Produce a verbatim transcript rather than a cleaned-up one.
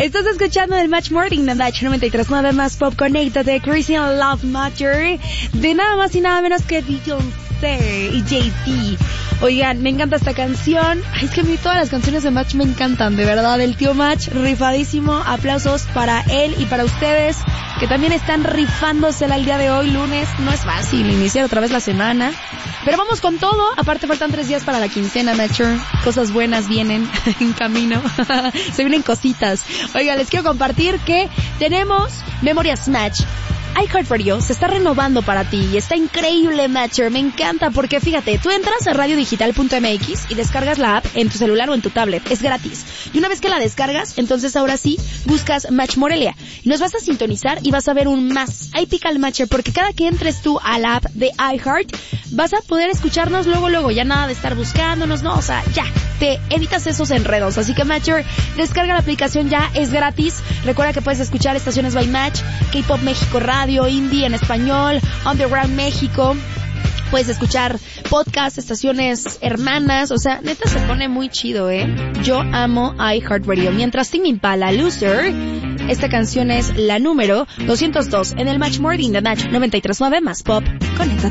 Estás escuchando el Match Morning de Match noventa y tres punto nueve más Pop. Conéctate, Christian Love Matter, de nada más y nada menos que Beyoncé y Jay-Z. Oigan, me encanta esta canción. Ay, es que a mí todas las canciones de Match me encantan, de verdad. El tío Match, rifadísimo. Aplausos para él y para ustedes, que también están rifándosela el día de hoy, lunes. No es fácil iniciar otra vez la semana, pero vamos con todo. Aparte faltan tres días para la quincena, Matcher. Cosas buenas vienen en camino. Se vienen cositas. Oiga, les quiero compartir que tenemos Memorias Match. iHeartRadio se está renovando para ti y está increíble, Matcher. Me encanta porque, fíjate, tú entras a radio digital punto m x y descargas la app en tu celular o en tu tablet. Es gratis. Y una vez que la descargas, entonces ahora sí, buscas Match Morelia. Y nos vas a sintonizar y vas a ver un más. Ahí pica el Matcher, porque cada que entres tú a la app de iHeart, vas a poder escucharnos luego, luego. Ya nada de estar buscándonos, no, o sea, ya. Te evitas esos enredos. Así que, Matcher, descarga la aplicación ya, es gratis. Recuerda que puedes escuchar estaciones by Match, K-Pop México Radio, Indie en español, Underground México. Puedes escuchar podcast, estaciones hermanas. O sea, neta se pone muy chido, ¿eh? Yo amo iHeartRadio. Mientras Tame Impala, Loser, esta canción es la número doscientos dos en el Match Morning de Match noventa y tres punto nueve más Pop. Conéctate.